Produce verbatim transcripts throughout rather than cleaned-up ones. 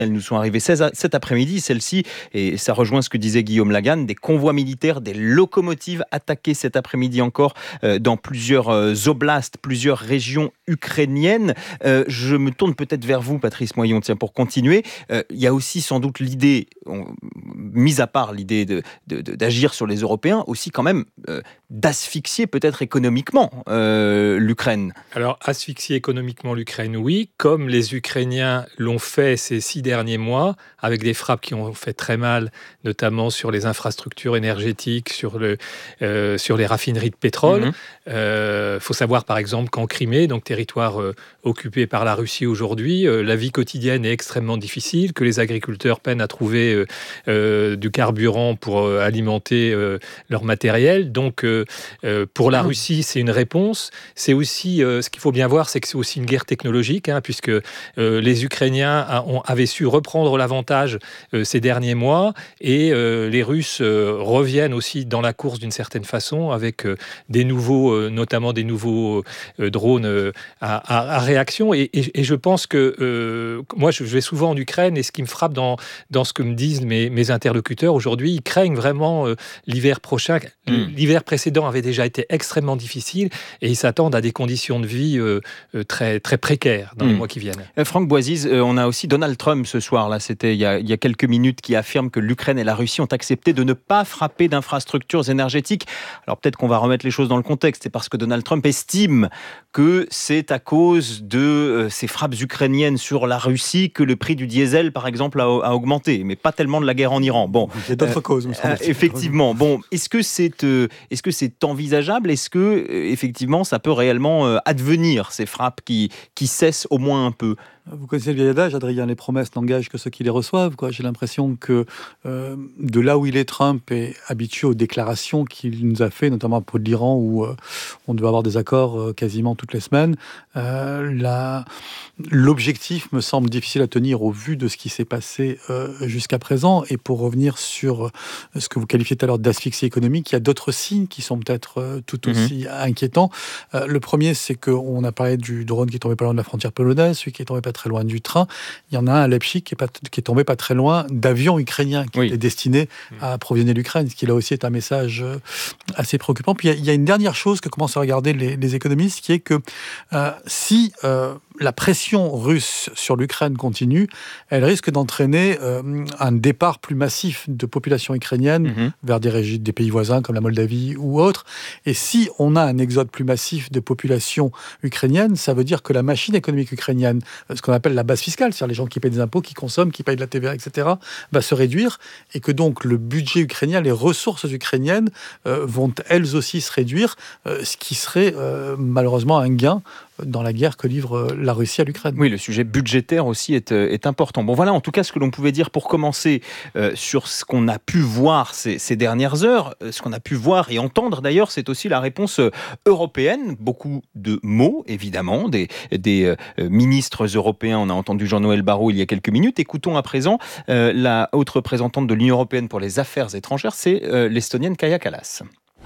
Elles nous sont arrivées cet après-midi, celle-ci, et ça rejoint ce que disait Guillaume Lagan, des convois militaires, des locomotives attaquées cet après-midi encore euh, dans plusieurs euh, oblasts, plusieurs régions ukrainiennes. Euh, je me tourne peut-être vers vous, Patrice Moyon, tiens, pour continuer. Euh, il y a aussi sans doute l'idée, on, mis à part l'idée de, de, de, d'agir sur les Européens, aussi quand même euh, d'asphyxier peut-être économiquement euh, l'Ukraine. Alors, asphyxier économiquement l'Ukraine, oui, comme les Ukrainiens l'ont fait ces six derniers mois, avec des frappes qui ont fait très mal, notamment sur les infrastructures énergétiques, sur, le, euh, sur les raffineries de pétrole. Il mmh. euh, faut savoir, par exemple, qu'en Crimée, donc territoire euh, occupé par la Russie aujourd'hui, euh, la vie quotidienne est extrêmement difficile, que les agriculteurs peinent à trouver euh, euh, du carburant pour euh, alimenter euh, leur matériel. Donc, euh, euh, pour la Russie, c'est une réponse. C'est aussi, euh, ce qu'il faut bien voir, c'est que c'est aussi une guerre technologique, hein, puisque euh, les Ukrainiens a, ont, avaient su reprendre l'avantage euh, ces derniers mois, et euh, les Russes euh, reviennent aussi dans la course d'une certaine façon, avec euh, des nouveaux, euh, notamment des nouveaux euh, drones euh, à, à, à réaction. Et, et, et je pense que euh, moi, je vais souvent en Ukraine, et ce qui me frappe dans, dans ce que me disent mes, mes interlocuteurs aujourd'hui, ils craignent vraiment euh, l'hiver prochain. Mmh. L'hiver précédent avait déjà été extrêmement difficile, et ils s'attendent à des conditions de vie euh, euh, très, très précaires dans mmh. les mois qui viennent. Euh, Franck Boisiz, euh, on a aussi Donald Trump ce soir, là, c'était il y, a, il y a quelques minutes, qui affirme que l'Ukraine et la Russie ont accepté de ne pas frapper d'infrastructures énergétiques. Alors peut-être qu'on va remettre les choses dans le contexte, c'est parce que Donald Trump estime que c'est à cause de euh, ces frappes ukrainiennes sur la Russie que le prix du diesel, par exemple, a, a augmenté, mais pas tellement de la guerre en Iran. Bon, il y a d'autres euh, causes, me semble-t-il. Euh, effectivement. Bon, est-ce que c'est, euh, est-ce que c'est envisageable ? Est-ce que euh, effectivement, ça peut réellement euh, advenir, ces frappes qui, qui cessent au moins un peu ? Vous connaissez le vieil adage, Adrien, les promesses n'engagent que ceux qui les reçoivent, quoi. J'ai l'impression que euh, de là où il est, Trump est habitué aux déclarations qu'il nous a fait, notamment à propos de l'Iran, où euh, on devait avoir des accords euh, quasiment toutes les semaines. Euh, la... L'objectif me semble difficile à tenir au vu de ce qui s'est passé euh, jusqu'à présent. Et pour revenir sur euh, ce que vous qualifiez tout à l'heure d'asphyxie économique, il y a d'autres signes qui sont peut-être euh, tout aussi mmh. inquiétants. Euh, le premier, c'est qu'on a parlé du drone qui est tombé pas loin de la frontière polonaise, celui qui est tombé pas très loin du train. Il y en a un à Leipzig qui est, pas, qui est tombé pas très loin d'avions ukrainiens qui oui. étaient destinés à approvisionner l'Ukraine, ce qui là aussi est un message assez préoccupant. Puis il y a, il y a une dernière chose que commencent à regarder les, les économistes, qui est que euh, si euh, la pression russe sur l'Ukraine continue, elle risque d'entraîner euh, un départ plus massif de population ukrainienne mmh. vers des, régions, des pays voisins comme la Moldavie ou autres. Et si on a un exode plus massif de population ukrainienne, ça veut dire que la machine économique ukrainienne, ce qu'on appelle la base fiscale, c'est-à-dire les gens qui payent des impôts, qui consomment, qui payent de la T V A, et cetera, va se réduire, et que donc le budget ukrainien, les ressources ukrainiennes euh, vont elles aussi se réduire, euh, ce qui serait euh, malheureusement un gain dans la guerre que livre la Russie à l'Ukraine. Oui, le sujet budgétaire aussi est, est important. Bon, voilà en tout cas ce que l'on pouvait dire pour commencer euh, sur ce qu'on a pu voir ces, ces dernières heures. Ce qu'on a pu voir et entendre d'ailleurs, c'est aussi la réponse européenne. Beaucoup de mots, évidemment, des, des euh, ministres européens. On a entendu Jean-Noël Barrot il y a quelques minutes. Écoutons à présent euh, la haute représentante de l'Union européenne pour les affaires étrangères, c'est euh, l'Estonienne Kaja Kallas.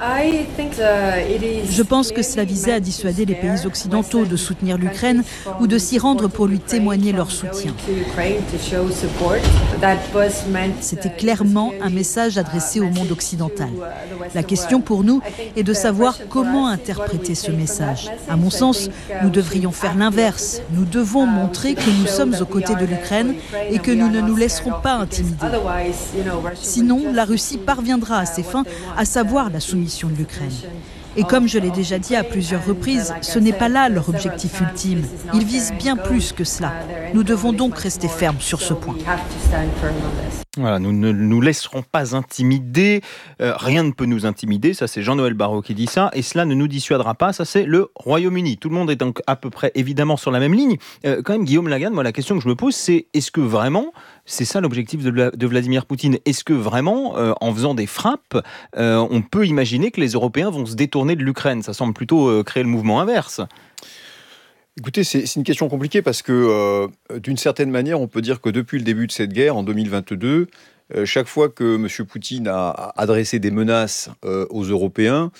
Je pense que cela visait à dissuader les pays occidentaux de soutenir l'Ukraine ou de s'y rendre pour lui témoigner leur soutien. C'était clairement un message adressé au monde occidental. La question pour nous est de savoir comment interpréter ce message. À mon sens, nous devrions faire l'inverse. Nous devons montrer que nous sommes aux côtés de l'Ukraine et que nous ne nous laisserons pas intimider. Sinon, la Russie parviendra à ses fins, à savoir la soumission de l'Ukraine. Et comme je l'ai déjà dit à plusieurs reprises, ce n'est pas là leur objectif ultime. Ils visent bien plus que cela. Nous devons donc rester fermes sur ce point. Voilà, nous ne nous laisserons pas intimider. Euh, rien ne peut nous intimider. Ça, c'est Jean-Noël Barrot qui dit ça. Et cela ne nous dissuadera pas. Ça, c'est le Royaume-Uni. Tout le monde est donc à peu près, évidemment, sur la même ligne. Euh, quand même, Guillaume Lagan, moi, la question que je me pose, c'est est-ce que vraiment, c'est ça l'objectif de, de Vladimir Poutine ? Est-ce que vraiment, euh, en faisant des frappes, euh, on peut imaginer que les Européens vont se détourner de l'Ukraine ? Ça semble plutôt euh, créer le mouvement inverse. Écoutez, c'est, c'est une question compliquée parce que, euh, d'une certaine manière, on peut dire que depuis le début de cette guerre, en deux mille vingt-deux, euh, chaque fois que M. Poutine a adressé des menaces euh, aux Européens,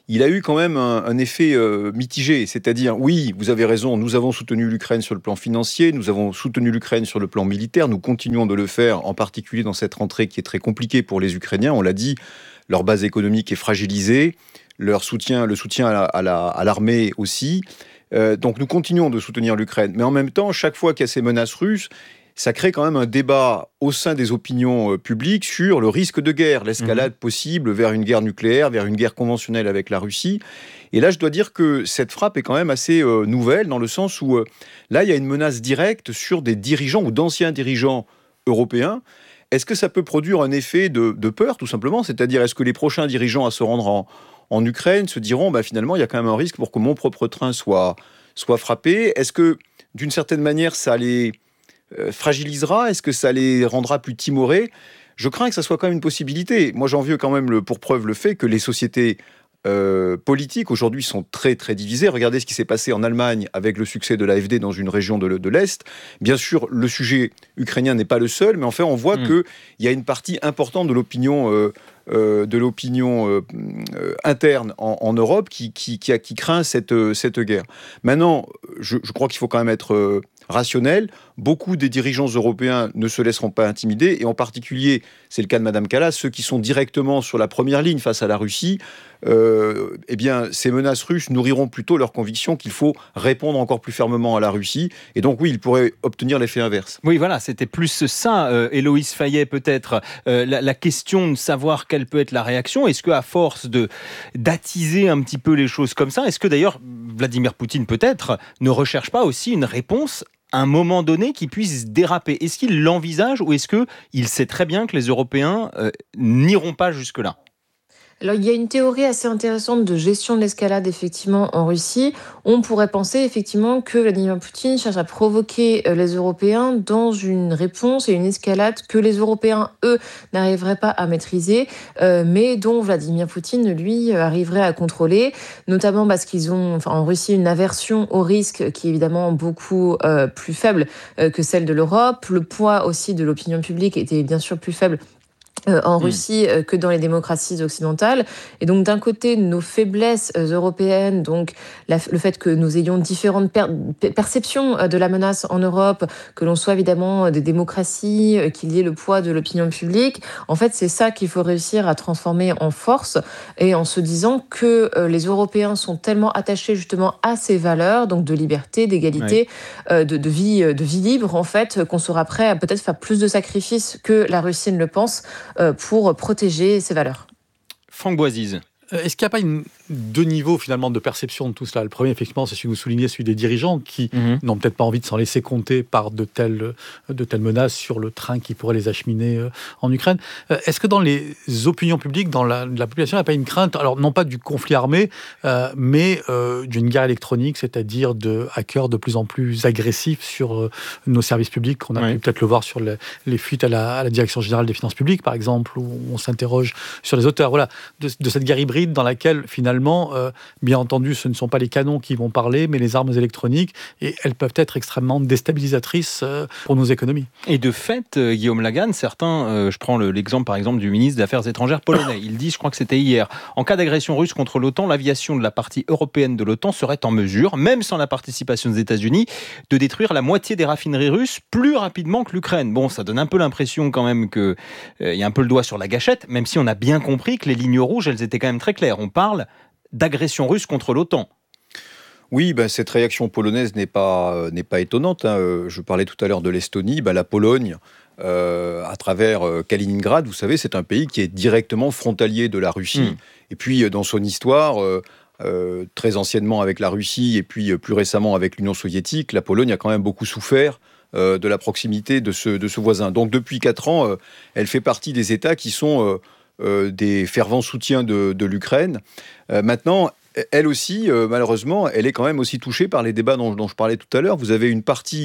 il a eu quand même un, un effet euh, mitigé. C'est-à-dire, oui, vous avez raison, nous avons soutenu l'Ukraine sur le plan financier, nous avons soutenu l'Ukraine sur le plan militaire, nous continuons de le faire, en particulier dans cette rentrée qui est très compliquée pour les Ukrainiens. On l'a dit, leur base économique est fragilisée, leur soutien, le soutien à, la, à, la, à l'armée aussi. Euh, donc nous continuons de soutenir l'Ukraine. Mais en même temps, chaque fois qu'il y a ces menaces russes, ça crée quand même un débat au sein des opinions euh, publiques sur le risque de guerre, l'escalade mmh. possible vers une guerre nucléaire, vers une guerre conventionnelle avec la Russie. Et là, je dois dire que cette frappe est quand même assez euh, nouvelle, dans le sens où euh, là, il y a une menace directe sur des dirigeants ou d'anciens dirigeants européens. Est-ce que ça peut produire un effet de, de peur, tout simplement ? C'est-à-dire, est-ce que les prochains dirigeants à se rendre en, en Ukraine se diront, bah, finalement, il y a quand même un risque pour que mon propre train soit, soit frappé ? Est-ce que, d'une certaine manière, ça les fragilisera? Est-ce que ça les rendra plus timorés? Je crains que ça soit quand même une possibilité. Moi, j'en veux quand même le, pour preuve le fait que les sociétés euh, politiques aujourd'hui sont très très divisées. Regardez ce qui s'est passé en Allemagne avec le succès de l'A F D dans une région de, de l'Est. Bien sûr, le sujet ukrainien n'est pas le seul, mais enfin, on voit mmh. qu'il y a une partie importante de l'opinion euh, euh, de l'opinion euh, euh, interne en, en Europe qui, qui, qui, a, qui craint cette, cette guerre. Maintenant, je, je crois qu'il faut quand même être euh, rationnel. Beaucoup des dirigeants européens ne se laisseront pas intimider, et en particulier, c'est le cas de Madame Kallas, ceux qui sont directement sur la première ligne face à la Russie, euh, eh bien, ces menaces russes nourriront plutôt leur conviction qu'il faut répondre encore plus fermement à la Russie, et donc oui, ils pourraient obtenir l'effet inverse. Oui, voilà, c'était plus ça, euh, Héloïse Fayet, peut-être, euh, la, la question de savoir quelle peut être la réaction. Est-ce qu'à force de, d'attiser un petit peu les choses comme ça, est-ce que d'ailleurs, Vladimir Poutine, peut-être, ne recherche pas aussi une réponse à un moment donné qui puisse déraper? Est-ce qu'il l'envisage, ou est-ce qu'il sait très bien que les Européens euh, n'iront pas jusque-là? Alors, il y a une théorie assez intéressante de gestion de l'escalade, effectivement, en Russie. On pourrait penser, effectivement, que Vladimir Poutine cherche à provoquer les Européens dans une réponse et une escalade que les Européens, eux, n'arriveraient pas à maîtriser, euh, mais dont Vladimir Poutine, lui, arriverait à contrôler, notamment parce qu'ils ont, enfin, en Russie, une aversion au risque qui est évidemment beaucoup euh, plus faible euh, que celle de l'Europe. Le poids aussi de l'opinion publique était bien sûr plus faible Euh, en mmh. Russie euh, que dans les démocraties occidentales. Et donc, d'un côté, nos faiblesses euh, européennes, donc la, le fait que nous ayons différentes per- perceptions euh, de la menace en Europe, que l'on soit évidemment euh, des démocraties, euh, qu'il y ait le poids de l'opinion publique, en fait, c'est ça qu'il faut réussir à transformer en force, et en se disant que euh, les Européens sont tellement attachés justement à ces valeurs, donc de liberté, d'égalité, ouais. euh, de, de, vie, de vie libre, en fait, qu'on sera prêt à peut-être faire plus de sacrifices que la Russie ne le pense, pour protéger ces valeurs. Franck Boisise. Est-ce qu'il n'y a pas une, deux niveaux finalement de perception de tout cela? Le premier, effectivement, c'est celui que vous soulignez, celui des dirigeants qui mmh. n'ont peut-être pas envie de s'en laisser compter par de telles, de telles menaces sur le train qui pourrait les acheminer euh, en Ukraine. Euh, est-ce que dans les opinions publiques, dans la, la population, il n'y a pas une crainte, alors non pas du conflit armé, euh, mais euh, d'une guerre électronique, c'est-à-dire de hackers de plus en plus agressifs sur euh, nos services publics? On a oui. pu peut-être le voir sur les, les fuites à la, à la Direction générale des finances publiques, par exemple, où on s'interroge sur les auteurs. Voilà, de, de cette guerre hybride dans laquelle, finalement, euh, bien entendu, ce ne sont pas les canons qui vont parler, mais les armes électroniques, et elles peuvent être extrêmement déstabilisatrices euh, pour nos économies. Et de fait, euh, Guillaume Lagan, certains, euh, je prends le, l'exemple par exemple du ministre des Affaires étrangères polonais, il dit, je crois que c'était hier, en cas d'agression russe contre l'OTAN, l'aviation de la partie européenne de l'OTAN serait en mesure, même sans la participation des États-Unis, de détruire la moitié des raffineries russes plus rapidement que l'Ukraine. Bon, ça donne un peu l'impression quand même qu'il euh, y a un peu le doigt sur la gâchette, même si on a bien compris que les lignes rouges, elles étaient quand même très claires. On parle d'agression russe contre l'OTAN. Oui, ben, cette réaction polonaise n'est pas, euh, n'est pas étonnante. Hein. Je parlais tout à l'heure de l'Estonie. Ben, la Pologne, euh, à travers euh, Kaliningrad, vous savez, c'est un pays qui est directement frontalier de la Russie. Mmh. Et puis, euh, dans son histoire, euh, euh, très anciennement avec la Russie et puis euh, plus récemment avec l'Union soviétique, la Pologne a quand même beaucoup souffert euh, de la proximité de ce, de ce voisin. Donc, depuis quatre ans, euh, elle fait partie des États qui sont... Euh, Euh, des fervents soutiens de, de l'Ukraine. Euh, maintenant, elle aussi, euh, malheureusement, elle est quand même aussi touchée par les débats dont, dont je parlais tout à l'heure. Vous avez une partie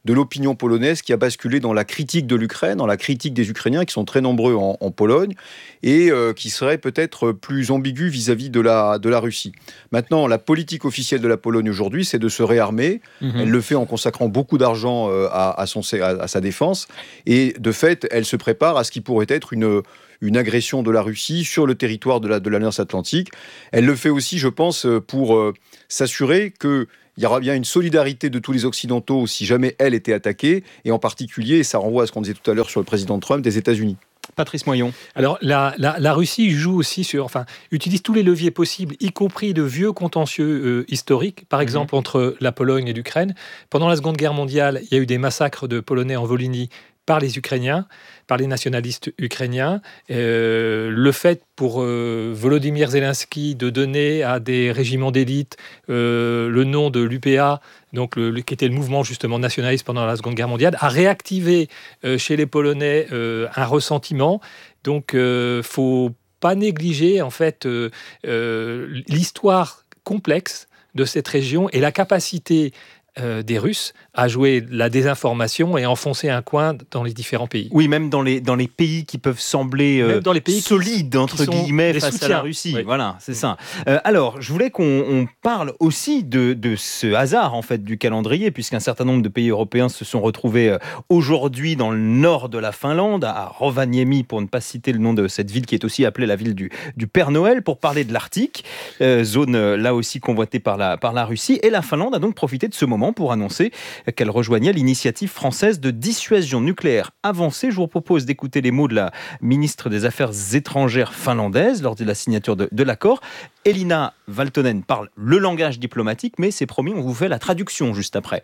de l'opinion polonaise qui a basculé dans la critique de l'Ukraine, dans la critique des Ukrainiens qui sont très nombreux en, en Pologne et euh, qui seraient peut-être plus ambigus vis-à-vis de la, de la Russie. Maintenant, la politique officielle de la Pologne aujourd'hui, c'est de se réarmer. Mmh. Elle le fait en consacrant beaucoup d'argent euh, à, à, son, à, à sa défense et de fait, elle se prépare à ce qui pourrait être une... une agression de la Russie sur le territoire de, la, de l'Alliance Atlantique. Elle le fait aussi, je pense, pour euh, s'assurer qu'il y aura bien une solidarité de tous les Occidentaux si jamais elle était attaquée, et en particulier, et ça renvoie à ce qu'on disait tout à l'heure sur le président Trump, des États-Unis. Patrice Moyon. Alors, la, la, la Russie joue aussi sur, enfin, utilise tous les leviers possibles, y compris de vieux contentieux euh, historiques, par exemple mmh. entre la Pologne et l'Ukraine. Pendant la Seconde Guerre mondiale, il y a eu des massacres de Polonais en Volhynie par les Ukrainiens, par les nationalistes ukrainiens. Euh, le fait pour euh, Volodymyr Zelensky de donner à des régiments d'élite euh, le nom de l'U P A, donc le, le, qui était le mouvement justement nationaliste pendant la Seconde Guerre mondiale, a réactivé euh, chez les Polonais euh, un ressentiment. Donc, il euh, ne faut pas négliger en fait euh, euh, l'histoire complexe de cette région et la capacité Euh, des Russes à jouer la désinformation et enfoncer un coin dans les différents pays. Oui, même dans les, dans les pays qui peuvent sembler euh, dans les pays solides, qui, entre qui guillemets, face soutiens. à la Russie. Oui. Voilà, c'est ça. Euh, alors, je voulais qu'on on parle aussi de, de ce hasard, en fait, du calendrier, puisqu'un certain nombre de pays européens se sont retrouvés euh, aujourd'hui dans le nord de la Finlande, à Rovaniemi, pour ne pas citer le nom de cette ville qui est aussi appelée la ville du, du Père Noël, pour parler de l'Arctique, euh, zone euh, là aussi convoitée par la, par la Russie. Et la Finlande a donc profité de ce moment pour annoncer qu'elle rejoignait l'initiative française de dissuasion nucléaire avancée. Je vous propose d'écouter les mots de la ministre des Affaires étrangères finlandaise lors de la signature de, de l'accord. Elina Valtonen parle le langage diplomatique, mais c'est promis, on vous fait la traduction juste après.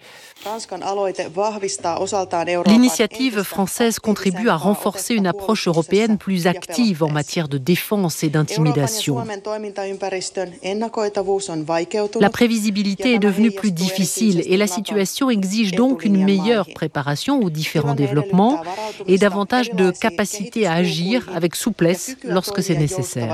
L'initiative française contribue à renforcer une approche européenne plus active en matière de défense et d'intimidation. La prévisibilité est devenue plus difficile et la situation exige donc une meilleure préparation aux différents développements et davantage de capacité à agir avec souplesse lorsque c'est nécessaire.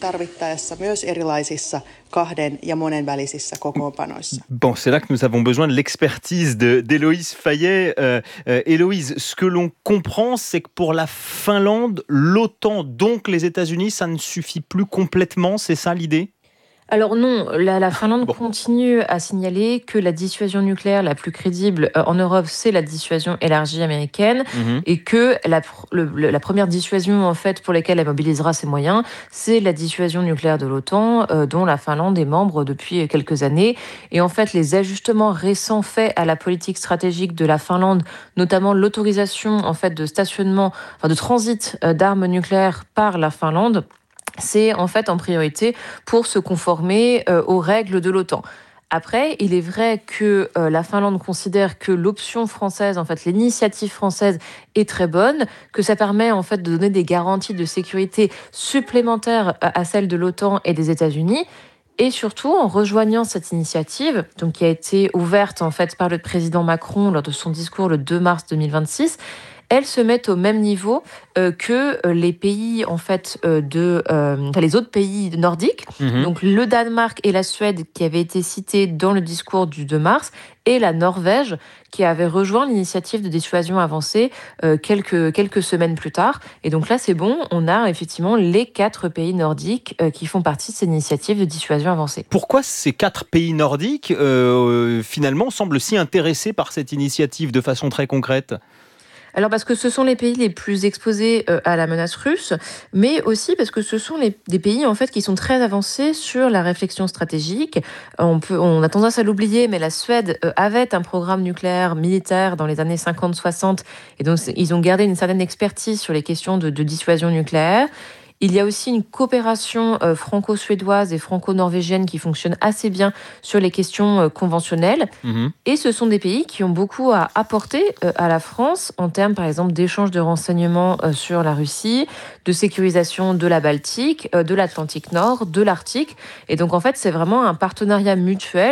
Bon, c'est là que nous avons besoin de l'expertise de, d'Héloïse Fayet. Euh, euh, Héloïse, ce que l'on comprend, c'est que pour la Finlande, l'OTAN, donc les États-Unis, ça ne suffit plus complètement, c'est ça l'idée ? Alors non, la, la Finlande bon. continue à signaler que la dissuasion nucléaire la plus crédible euh, en Europe, c'est la dissuasion élargie américaine, mmh. et que la, le, la première dissuasion en fait pour laquelle elle mobilisera ses moyens, c'est la dissuasion nucléaire de l'OTAN, euh, dont la Finlande est membre depuis quelques années. Et en fait, les ajustements récents faits à la politique stratégique de la Finlande, notamment l'autorisation en fait de stationnement, enfin de transit euh, d'armes nucléaires par la Finlande, c'est en fait en priorité pour se conformer euh, aux règles de l'OTAN. Après, il est vrai que euh, la Finlande considère que l'option française, en fait, l'initiative française est très bonne, que ça permet en fait de donner des garanties de sécurité supplémentaires à celles de l'OTAN et des États-Unis. Et surtout, en rejoignant cette initiative, donc qui a été ouverte en fait par le président Macron lors de son discours le deux mars deux mille vingt-six, elles se mettent au même niveau euh, que euh, les pays en fait euh, de euh, enfin, les autres pays nordiques, mmh. donc le Danemark et la Suède qui avaient été cités dans le discours du deux mars, et la Norvège qui avait rejoint l'initiative de dissuasion avancée euh, quelques quelques semaines plus tard. Et donc là, c'est bon, on a effectivement les quatre pays nordiques euh, qui font partie de cette initiative de dissuasion avancée. Pourquoi ces quatre pays nordiques euh, finalement semblent si intéressés par cette initiative de façon très concrète ? Alors parce que ce sont les pays les plus exposés euh, à la menace russe, mais aussi parce que ce sont les, des pays en fait qui sont très avancés sur la réflexion stratégique. On peut, on a tendance à l'oublier, mais la Suède euh, avait un programme nucléaire militaire dans les années cinquante soixante, et donc ils ont gardé une certaine expertise sur les questions de, de dissuasion nucléaire. Il y a aussi une coopération euh, franco-suédoise et franco-norvégienne qui fonctionne assez bien sur les questions euh, conventionnelles. Mmh. Et ce sont des pays qui ont beaucoup à apporter euh, à la France en termes, par exemple, d'échange de renseignements euh, sur la Russie, de sécurisation de la Baltique, euh, de l'Atlantique Nord, de l'Arctique. Et donc, en fait, c'est vraiment un partenariat mutuel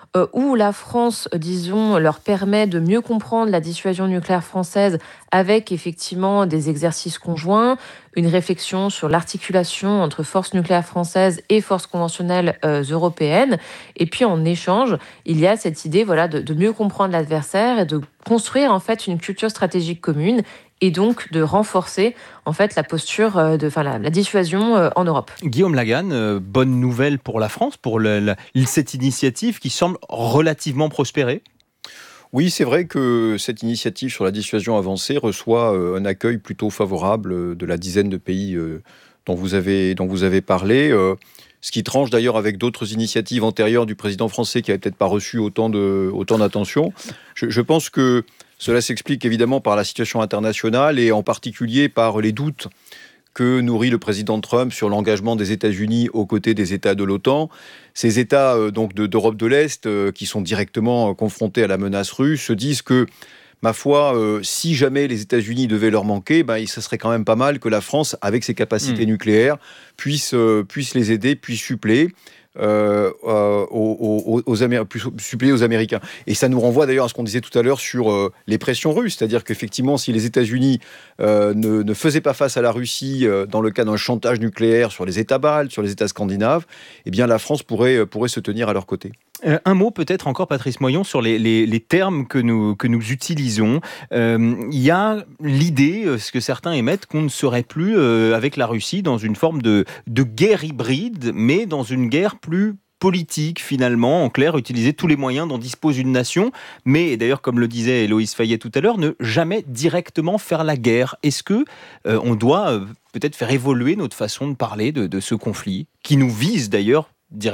euh, où la France, euh, disons, leur permet de mieux comprendre la dissuasion nucléaire française avec effectivement des exercices conjoints, une réflexion sur l'articulation entre forces nucléaires françaises et forces conventionnelles euh, européennes. Et puis en échange, il y a cette idée voilà, de, de mieux comprendre l'adversaire et de construire en fait une culture stratégique commune et donc de renforcer en fait la posture, de, enfin la, la dissuasion euh, en Europe. Guillaume Lagan, euh, bonne nouvelle pour la France, pour le, la, cette initiative qui semble relativement prospérer. Oui, c'est vrai que cette initiative sur la dissuasion avancée reçoit euh, un accueil plutôt favorable euh, de la dizaine de pays euh, dont vous avez, dont vous avez parlé. Euh, ce qui tranche d'ailleurs avec d'autres initiatives antérieures du président français qui n'avaient peut-être pas reçu autant, de, autant d'attention. Je, je pense que cela s'explique évidemment par la situation internationale et en particulier par les doutes que nourrit le président Trump sur l'engagement des États-Unis aux côtés des États de l'OTAN. Ces États euh, donc de, d'Europe de l'Est euh, qui sont directement euh, confrontés à la menace russe se disent que, ma foi, euh, si jamais les États-Unis devaient leur manquer, ben, ce serait quand même pas mal que la France, avec ses capacités mmh. nucléaires, puisse, euh, puisse les aider, puisse suppléer. Euh, euh, aux, aux, aux, Améri- suppléer aux Américains. Et ça nous renvoie d'ailleurs à ce qu'on disait tout à l'heure sur euh, les pressions russes, c'est-à-dire qu'effectivement, si les États-Unis euh, ne, ne faisaient pas face à la Russie euh, dans le cas d'un chantage nucléaire sur les États baltes, sur les États scandinaves, eh bien la France pourrait, pourrait se tenir à leur côté. Euh, un mot peut-être encore, Patrice Moyon, sur les, les, les termes que nous, que nous utilisons. Il euh, y a l'idée, euh, ce que certains émettent, qu'on ne serait plus euh, avec la Russie dans une forme de, de guerre hybride, mais dans une guerre plus politique finalement, en clair, utiliser tous les moyens dont dispose une nation, mais d'ailleurs, comme le disait Héloïse Fayet tout à l'heure, ne jamais directement faire la guerre. Est-ce que euh, on doit euh, peut-être faire évoluer notre façon de parler de, de ce conflit, qui nous vise d'ailleurs directement ?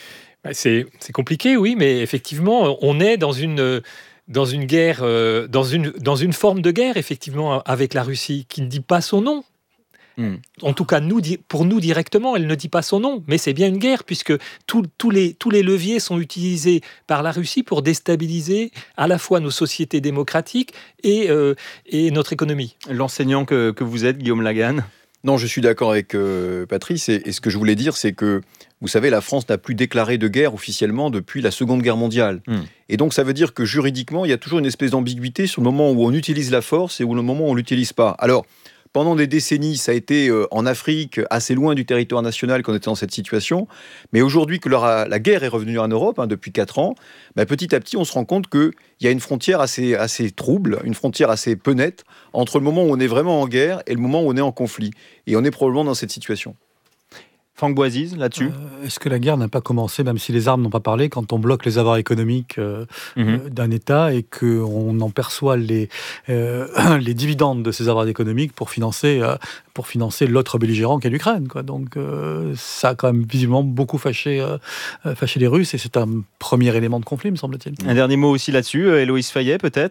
C'est, c'est compliqué, oui, mais effectivement, on est dans une, dans une guerre, euh, dans, une, dans une forme de guerre, effectivement, avec la Russie, qui ne dit pas son nom. Mm. En tout cas, nous, pour nous directement, elle ne dit pas son nom, mais c'est bien une guerre, puisque tout, tout les, tous les leviers sont utilisés par la Russie pour déstabiliser à la fois nos sociétés démocratiques et, euh, et notre économie. L'enseignant que, que vous êtes, Guillaume Lagan ? Non, je suis d'accord avec euh, Patrice, et, et ce que je voulais dire, c'est que, vous savez, la France n'a plus déclaré de guerre officiellement depuis la Seconde Guerre mondiale. Mmh. Et donc, ça veut dire que juridiquement, il y a toujours une espèce d'ambiguïté sur le moment où on utilise la force et où le moment où on ne l'utilise pas. Alors, pendant des décennies, ça a été euh, en Afrique, assez loin du territoire national, qu'on était dans cette situation. Mais aujourd'hui que la, la guerre est revenue en Europe, hein, depuis quatre ans, bah, petit à petit, on se rend compte qu'il y a une frontière assez, assez trouble, une frontière assez peu nette, entre le moment où on est vraiment en guerre et le moment où on est en conflit. Et on est probablement dans cette situation. Franck Boisiz, là-dessus euh, Est-ce que la guerre n'a pas commencé, même si les armes n'ont pas parlé, quand on bloque les avoirs économiques euh, mmh. euh, d'un État et qu'on en perçoit les, euh, les dividendes de ces avoirs économiques pour financer, euh, pour financer l'autre belligérant qu'est l'Ukraine, quoi. Donc euh, ça a quand même visiblement beaucoup fâché, euh, fâché les Russes et c'est un premier élément de conflit, me semble-t-il. Un dernier mot aussi là-dessus, Héloïse Fayet, peut-être ?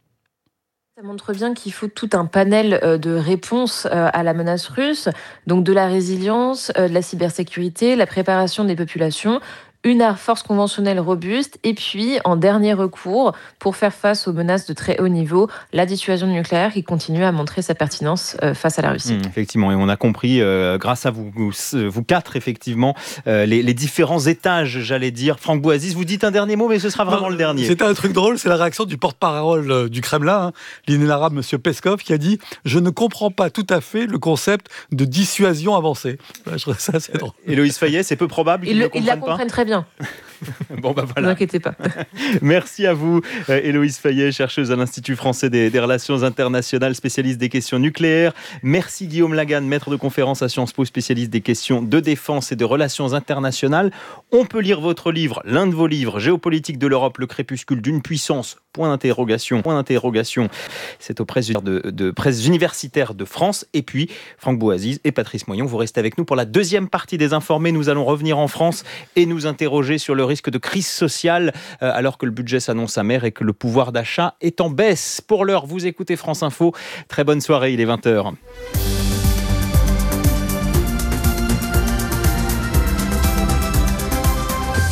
Ça montre bien qu'il faut tout un panel de réponses à la menace russe, donc de la résilience, de la cybersécurité, la préparation des populations, une force conventionnelle robuste, et puis, en dernier recours, pour faire face aux menaces de très haut niveau, la dissuasion nucléaire qui continue à montrer sa pertinence face à la Russie. Mmh, effectivement, et on a compris, euh, grâce à vous, vous, vous quatre, effectivement, euh, les, les différents étages, j'allais dire. Franck Boisiz, vous dites un dernier mot, mais ce sera vraiment non, le dernier. C'était un truc drôle, c'est la réaction du porte-parole du Kremlin, hein, l'inénarrable M. Peskov, qui a dit « Je ne comprends pas tout à fait le concept de dissuasion avancée ». Je trouve ça assez drôle. Héloïse Fayet, c'est peu probable qu'ils il ne le, comprennent ils la pas. comprennent très bien. Bon, bah voilà. Ne vous inquiétez pas. Merci à vous, Héloïse Fayet, chercheuse à l'Institut français des, des relations internationales, spécialiste des questions nucléaires. Merci Guillaume Lagan, maître de conférence à Sciences Po, spécialiste des questions de défense et de relations internationales. On peut lire votre livre, l'un de vos livres, Géopolitique de l'Europe, le crépuscule d'une puissance, point d'interrogation, point d'interrogation. C'est aux presses de, de presse universitaire de France. Et puis, Franck Boisiz et Patrice Moyon, vous restez avec nous pour la deuxième partie des Informés. Nous allons revenir en France et nous interroger sur le risque de crise sociale euh, alors que le budget s'annonce amer et que le pouvoir d'achat est en baisse. Pour l'heure, vous écoutez France Info. Très bonne soirée, il est vingt heures.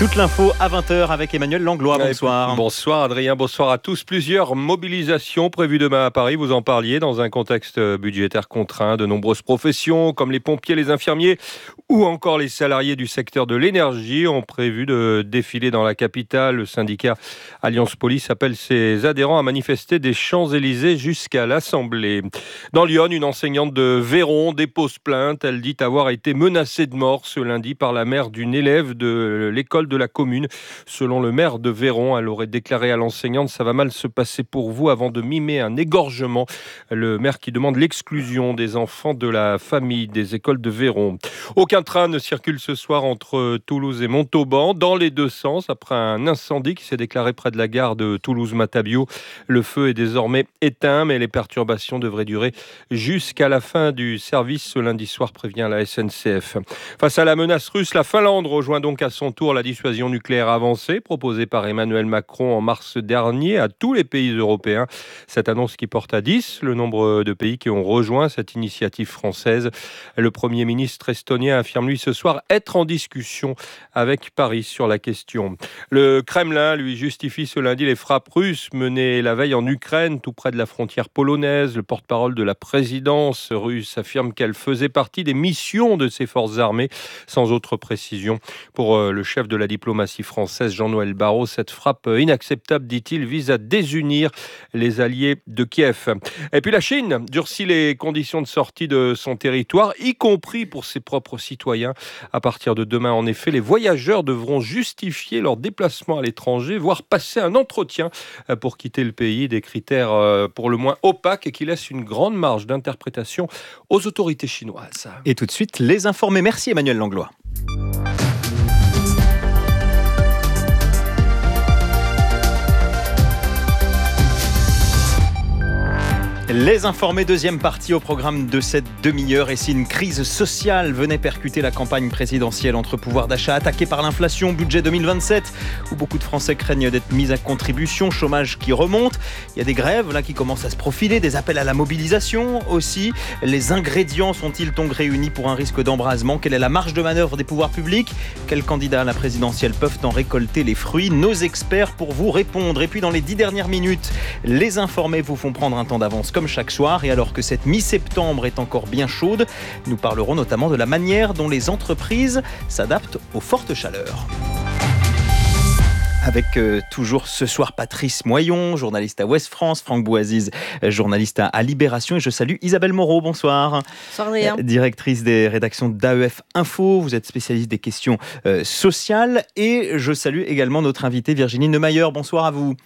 Toute l'info à vingt heures avec Emmanuel Langlois. Bonsoir. Bonsoir Adrien, bonsoir à tous. Plusieurs mobilisations prévues demain à Paris. Vous en parliez dans un contexte budgétaire contraint. De nombreuses professions comme les pompiers, les infirmiers ou encore les salariés du secteur de l'énergie ont prévu de défiler dans la capitale. Le syndicat Alliance Police appelle ses adhérents à manifester des Champs-Élysées jusqu'à l'Assemblée. Dans Lyon, une enseignante de Véron dépose plainte. Elle dit avoir été menacée de mort ce lundi par la mère d'une élève de l'école de la commune. Selon le maire de Véron, elle aurait déclaré à l'enseignante « Ça va mal se passer pour vous » avant de mimer un égorgement. Le maire qui demande l'exclusion des enfants de la famille des écoles de Véron. Aucun train ne circule ce soir entre Toulouse et Montauban dans les deux sens après un incendie qui s'est déclaré près de la gare de Toulouse-Matabio. Le feu est désormais éteint, mais les perturbations devraient durer jusqu'à la fin du service ce lundi soir, prévient la S N C F. Face à la menace russe, la Finlande rejoint donc à son tour la dissuasion nucléaire avancée proposée par Emmanuel Macron en mars dernier à tous les pays européens. Cette annonce qui porte à dix le nombre de pays qui ont rejoint cette initiative française. Le Premier ministre estonien affirme lui ce soir être en discussion avec Paris sur la question. Le Kremlin lui justifie ce lundi les frappes russes menées la veille en Ukraine, tout près de la frontière polonaise. Le porte-parole de la présidence russe affirme qu'elle faisait partie des missions de ses forces armées, sans autre précision. Pour le chef de la diplomatie française, Jean-Noël Barrot, cette frappe inacceptable, dit-il, vise à désunir les alliés de Kiev. Et puis la Chine durcit les conditions de sortie de son territoire, y compris pour ses propres citoyens. À partir de demain, en effet, les voyageurs devront justifier leur déplacement à l'étranger, voire passer un entretien pour quitter le pays. Des critères pour le moins opaques et qui laissent une grande marge d'interprétation aux autorités chinoises. Et tout de suite, les informés. Merci Emmanuel Langlois. Les informés, deuxième partie au programme de cette demi-heure. Et si une crise sociale venait percuter la campagne présidentielle entre pouvoir d'achat attaqué par l'inflation, budget deux mille vingt-sept, où beaucoup de Français craignent d'être mis à contribution, chômage qui remonte, il y a des grèves là qui commencent à se profiler, des appels à la mobilisation aussi. Les ingrédients sont-ils donc réunis pour un risque d'embrasement? Quelle est la marge de manœuvre des pouvoirs publics? Quels candidats à la présidentielle peuvent en récolter les fruits? Nos experts pour vous répondre. Et puis dans les dix dernières minutes, les informés vous font prendre un temps d'avance comme chaque soir. Et alors que cette mi-septembre est encore bien chaude, nous parlerons notamment de la manière dont les entreprises s'adaptent aux fortes chaleurs. Avec euh, toujours ce soir Patrice Moyon, journaliste à Ouest France, Franck Bouaziz, journaliste à, à Libération, et je salue Isabelle Moreau, bonsoir. Bonsoir Adrien. Euh, directrice des rédactions d'A E F Info, vous êtes spécialiste des questions euh, sociales, et je salue également notre invitée Virginie Neumayer, bonsoir à vous.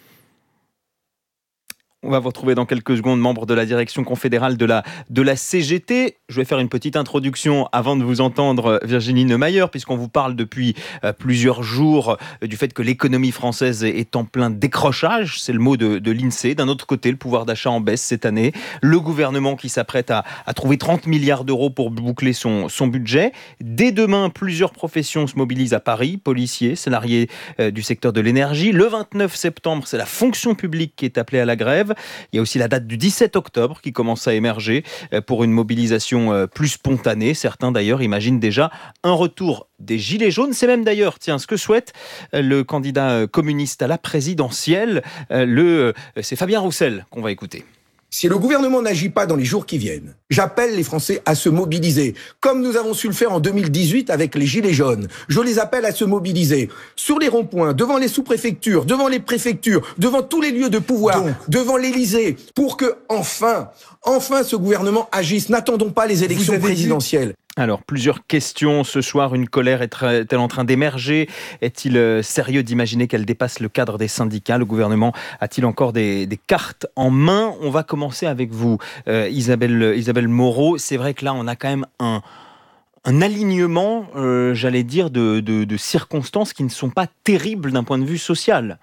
On va vous retrouver dans quelques secondes, membre de la direction confédérale de la, de la C G T. Je vais faire une petite introduction avant de vous entendre, Virginie Neumayer, puisqu'on vous parle depuis euh, plusieurs jours euh, du fait que l'économie française est en plein décrochage. C'est le mot de, de l'INSEE. D'un autre côté, le pouvoir d'achat en baisse cette année. Le gouvernement qui s'apprête à, à trouver trente milliards d'euros pour boucler son, son budget. Dès demain, plusieurs professions se mobilisent à Paris. Policiers, salariés euh, du secteur de l'énergie. Le vingt-neuf septembre, c'est la fonction publique qui est appelée à la grève. Il y a aussi la date du dix-sept octobre qui commence à émerger pour une mobilisation plus spontanée. Certains d'ailleurs imaginent déjà un retour des gilets jaunes. C'est même d'ailleurs, tiens, ce que souhaite le candidat communiste à la présidentielle. Le, c'est Fabien Roussel qu'on va écouter. Si le gouvernement n'agit pas dans les jours qui viennent, j'appelle les Français à se mobiliser, comme nous avons su le faire en deux mille dix-huit avec les Gilets jaunes. Je les appelle à se mobiliser sur les ronds-points, devant les sous-préfectures, devant les préfectures, devant tous les lieux de pouvoir, Donc, devant l'Élysée, pour que, enfin, enfin ce gouvernement agisse. N'attendons pas les élections présidentielles. Alors, plusieurs questions. Ce soir, une colère est-elle en train d'émerger? Est-il sérieux d'imaginer qu'elle dépasse le cadre des syndicats? Le gouvernement a-t-il encore des, des cartes en main? On va commencer avec vous, euh, Isabelle, Isabelle Moreau. C'est vrai que là, on a quand même un... un alignement, euh, j'allais dire, de, de, de circonstances qui ne sont pas terribles d'un point de vue social.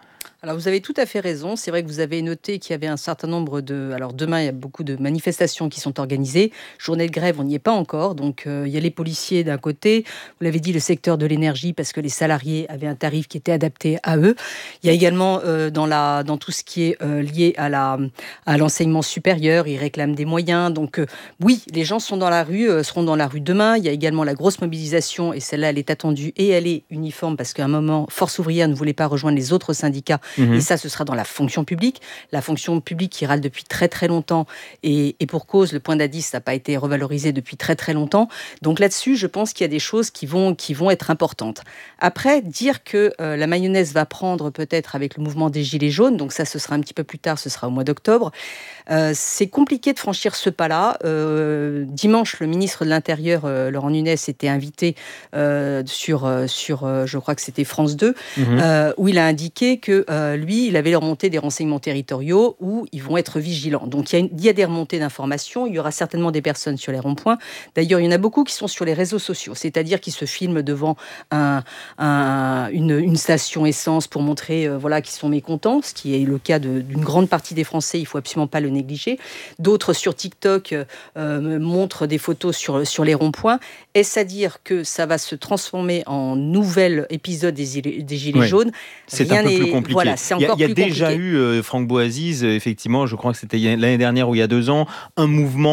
Alors vous avez tout à fait raison. C'est vrai que vous avez noté qu'il y avait un certain nombre de... Alors demain, il y a beaucoup de manifestations qui sont organisées. Journée de grève, on n'y est pas encore. Donc euh, il y a les policiers d'un côté. Vous l'avez dit, le secteur de l'énergie, parce que les salariés avaient un tarif qui était adapté à eux. Il y a également euh, dans, la, dans tout ce qui est euh, lié à, la, à l'enseignement supérieur, ils réclament des moyens. Donc euh, oui, les gens sont dans la rue, euh, seront dans la rue demain. Il y a également la grosse mobilisation, et celle-là, elle est attendue et elle est uniforme, parce qu'à un moment, Force ouvrière ne voulait pas rejoindre les autres syndicats. Mmh. Et ça, ce sera dans la fonction publique. La fonction publique qui râle depuis très très longtemps, et, et pour cause, le point d'indice n'a pas été revalorisé depuis très très longtemps. Donc là-dessus, je pense qu'il y a des choses qui vont, qui vont être importantes. Après, dire que euh, la mayonnaise va prendre peut-être avec le mouvement des Gilets jaunes, donc ça, ce sera un petit peu plus tard, ce sera au mois d'octobre. Euh, c'est compliqué de franchir ce pas-là. Euh, dimanche, le ministre de l'Intérieur, euh, Laurent Nunez, était invité euh, sur, euh, sur euh, je crois que c'était France deux, mmh. euh, où il a indiqué que euh, lui, il avait les remontées des renseignements territoriaux où ils vont être vigilants. Donc, il y a, une, il y a des remontées d'informations. Il y aura certainement des personnes sur les ronds-points. D'ailleurs, il y en a beaucoup qui sont sur les réseaux sociaux, c'est-à-dire qui se filment devant un, un, une, une station essence pour montrer euh, voilà, qu'ils sont mécontents, ce qui est le cas de, d'une grande partie des Français. Il ne faut absolument pas le négliger. D'autres sur TikTok euh, montrent des photos sur, sur les ronds-points. Est-ce à dire que ça va se transformer en nouvel épisode des, des Gilets ouais. jaunes? C'est Rien un peu plus compliqué. Voilà, c'est encore il y a, il y a plus déjà compliqué. eu, euh, Franck Bouaziz, effectivement, je crois que c'était l'année dernière ou il y a deux ans, un mouvement